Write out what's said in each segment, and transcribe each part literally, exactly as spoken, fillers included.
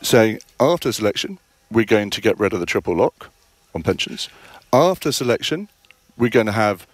saying after this election, we're going to get rid of the triple lock on pensions. After this election, we're going to have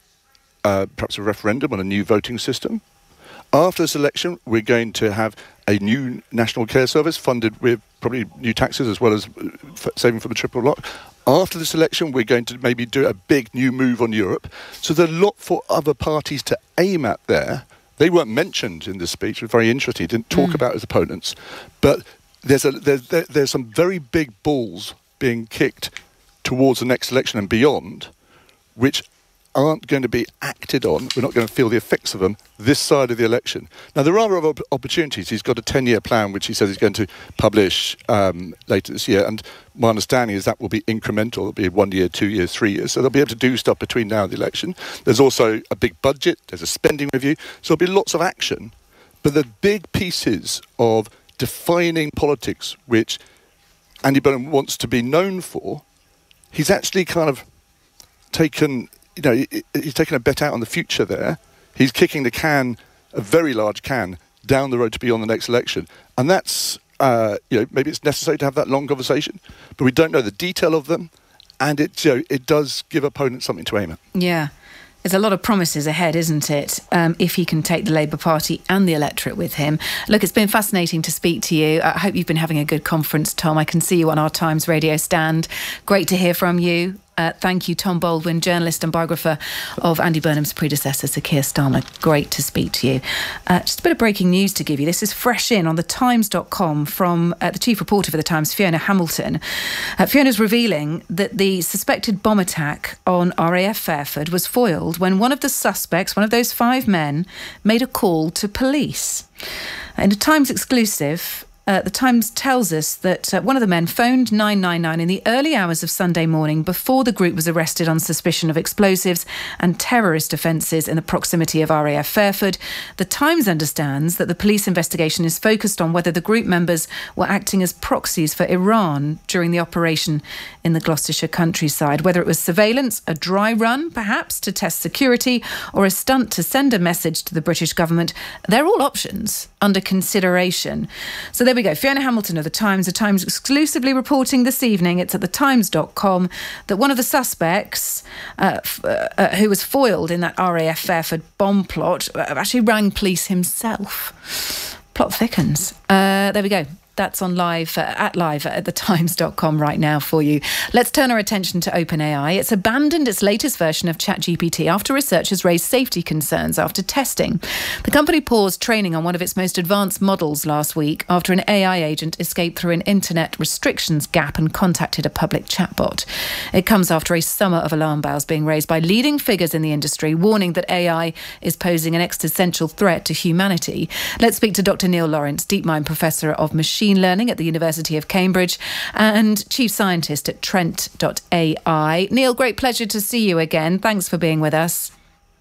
uh, perhaps a referendum on a new voting system. After this election, we're going to have a new national care service funded with probably new taxes as well as saving for the triple lock. After this election, we're going to maybe do a big new move on Europe. So there's a lot for other parties to aim at there. They weren't mentioned in this speech. It was very interesting. He didn't talk mm. about his opponents. But there's, a, there's, there, there's some very big balls being kicked towards the next election and beyond, which aren't going to be acted on. We're not going to feel the effects of them this side of the election. Now, there are other opportunities. He's got a ten-year plan, which he says he's going to publish um, later this year. And my understanding is that will be incremental. It'll be one year, two years, three years. So they'll be able to do stuff between now and the election. There's also a big budget. There's a spending review. So there'll be lots of action. But the big pieces of defining politics, which Andy Burnham wants to be known for, he's actually kind of taken... You know, he's taking a bet out on the future there. He's kicking the can, a very large can, down the road to be on the next election. And that's, uh, you know, maybe it's necessary to have that long conversation, but we don't know the detail of them. And it, you know, it does give opponents something to aim at. Yeah. There's a lot of promises ahead, isn't it, um, if he can take the Labour Party and the electorate with him. Look, it's been fascinating to speak to you. I hope you've been having a good conference, Tom. I can see you on our Times radio stand. Great to hear from you. Uh, thank you, Tom Baldwin, journalist and biographer of Andy Burnham's predecessor, Sir Keir Starmer. Great to speak to you. Uh, just a bit of breaking news to give you. This is fresh in on the times dot com from uh, the chief reporter for the Times, Fiona Hamilton. Uh, Fiona's revealing that the suspected bomb attack on R A F Fairford was foiled when one of the suspects, one of those five men, made a call to police. In a Times exclusive, Uh, the Times tells us that uh, one of the men phoned nine nine nine in the early hours of Sunday morning before the group was arrested on suspicion of explosives and terrorist offences in the proximity of R A F Fairford. The Times understands that the police investigation is focused on whether the group members were acting as proxies for Iran during the operation in the Gloucestershire countryside, whether it was surveillance, a dry run perhaps to test security, or a stunt to send a message to the British government. They're all options under consideration. So there we go. Fiona Hamilton of The Times. The Times exclusively reporting this evening, it's at the times dot com, that one of the suspects uh, f- uh, who was foiled in that R A F Fairford bomb plot uh, actually rang police himself. Plot thickens. Uh, there we go. That's on live, uh, at live at the times dot com right now for you. Let's turn our attention to OpenAI. It's abandoned its latest version of ChatGPT after researchers raised safety concerns after testing. The company paused training on one of its most advanced models last week after an A I agent escaped through an internet restrictions gap and contacted a public chatbot. It comes after a summer of alarm bells being raised by leading figures in the industry, warning that A I is posing an existential threat to humanity. Let's speak to Doctor Neil Lawrence, DeepMind Professor of Machine Learning at the University of Cambridge and Chief Scientist at Trent dot A I. Neil, great pleasure to see you again. Thanks for being with us.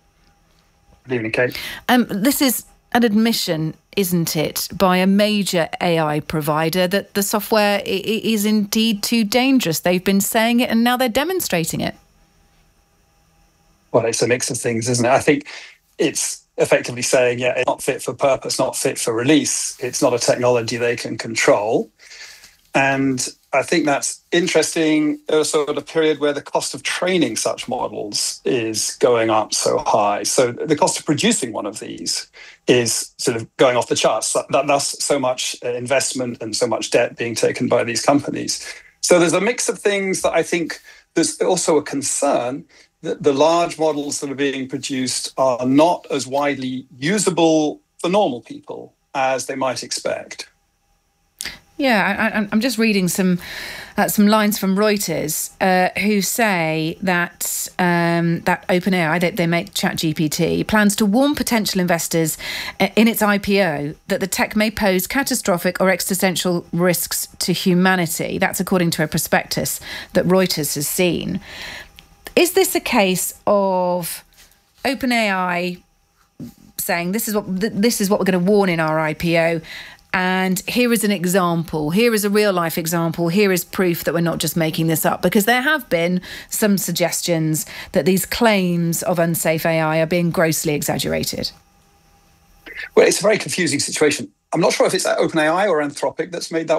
Good evening, Kate. Um, this is an admission, isn't it, by a major A I provider that the software I- is indeed too dangerous. They've been saying it and now they're demonstrating it. Well, it's a mix of things, isn't it? I think it's effectively saying, yeah, it's not fit for purpose, not fit for release. It's not a technology they can control. And I think that's interesting. There's sort of a period where the cost of training such models is going up so high. So the cost of producing one of these is sort of going off the charts. That, that's so much investment and so much debt being taken by these companies. So there's a mix of things that I think there's also a concern that the large models that are being produced are not as widely usable for normal people as they might expect. Yeah, I, I'm just reading some uh, some lines from Reuters uh, who say that um, that OpenAI, that they make ChatGPT, plans to warn potential investors in its I P O that the tech may pose catastrophic or existential risks to humanity. That's according to a prospectus that Reuters has seen. Is this a case of OpenAI saying this is what this is what we're going to warn in our I P O, and here is an example, here is a real life example, here is proof that we're not just making this up? Because there have been some suggestions that these claims of unsafe A I are being grossly exaggerated. Well, it's a very confusing situation. I'm not sure if it's OpenAI or Anthropic that's made that